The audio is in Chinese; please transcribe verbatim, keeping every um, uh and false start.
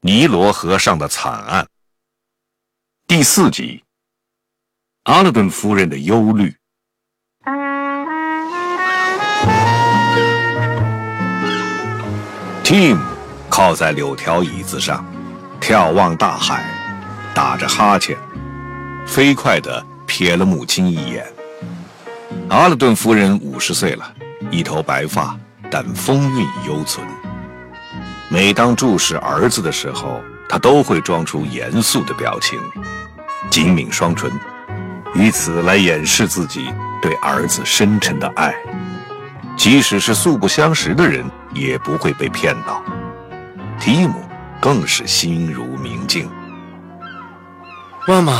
尼罗河上的惨案。第四集，阿勒顿夫人的忧虑。Tim 靠在柳条椅子上，眺望大海，打着哈欠，飞快地瞥了母亲一眼。阿勒顿夫人五十岁了，一头白发，但风韵犹存。每当注视儿子的时候，他都会装出严肃的表情，紧抿双唇，以此来掩饰自己对儿子深沉的爱。即使是素不相识的人，也不会被骗到。提姆更是心如明镜。 妈妈。